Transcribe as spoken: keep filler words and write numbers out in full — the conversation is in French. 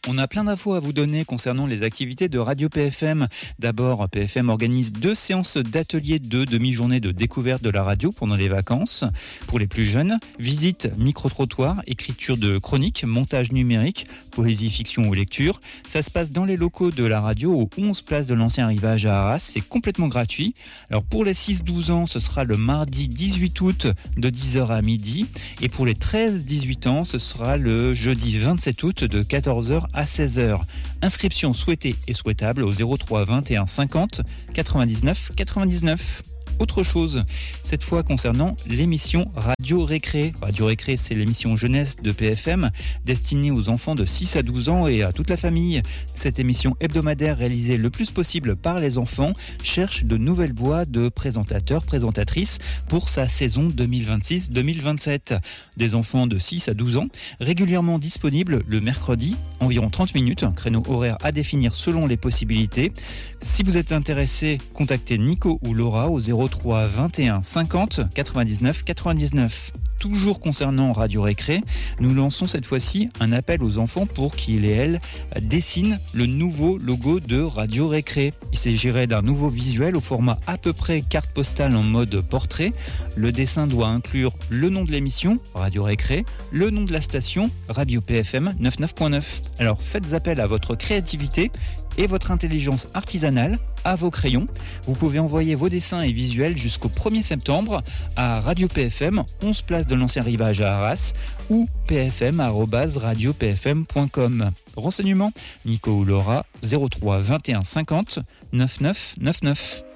On a plein d'infos à vous donner concernant les activités de Radio P F M. D'abord, P F M organise deux séances d'ateliers de demi-journée de découverte de la radio pendant les vacances. Pour les plus jeunes, visite, micro-trottoir, écriture de chroniques, montage numérique, poésie, fiction ou lecture. Ça se passe dans les locaux de la radio aux onze places de l'ancien rivage à Arras. C'est complètement gratuit. Alors pour les six douze ans, ce sera le mardi dix-huit août de dix heures à midi. Et pour les treize dix-huit ans, ce sera le jeudi vingt-sept août de quatorze heures à seize heures. Inscription souhaitée et souhaitable au zéro trois vingt et un cinquante quatre-vingt-dix-neuf quatre-vingt-dix-neuf. Autre chose, cette fois concernant l'émission Radio Récré. Radio Récré, c'est l'émission jeunesse de P F M destinée aux enfants de six à douze ans et à toute la famille. Cette émission hebdomadaire réalisée le plus possible par les enfants cherche de nouvelles voix de présentateurs, présentatrices pour sa saison deux mille vingt-six deux mille vingt-sept. Des enfants de six à douze ans, régulièrement disponibles le mercredi, environ trente minutes, un créneau horaire à définir selon les possibilités. Si vous êtes intéressé, contactez Nico ou Laura au zéro trois vingt et un cinquante quatre-vingt-dix-neuf quatre-vingt-dix-neuf. Toujours concernant Radio Récré, nous lançons cette fois-ci un appel aux enfants pour qu'ils et elles dessinent le nouveau logo de Radio Récré. Il s'agirait d'un nouveau visuel au format à peu près carte postale en mode portrait. Le dessin doit inclure le nom de l'émission, Radio Récré, le nom de la station, Radio P F M quatre-vingt-neuf point neuf. Alors faites appel à votre créativité et votre intelligence artisanale à vos crayons. Vous pouvez envoyer vos dessins et visuels jusqu'au premier septembre à Radio P F M, onze place de l'ancien rivage à Arras ou p f m arobase radio p f m point com. Renseignements, Nico ou Laura, zéro trois vingt et un cinquante quatre-vingt-neuf quatre-vingt-neuf.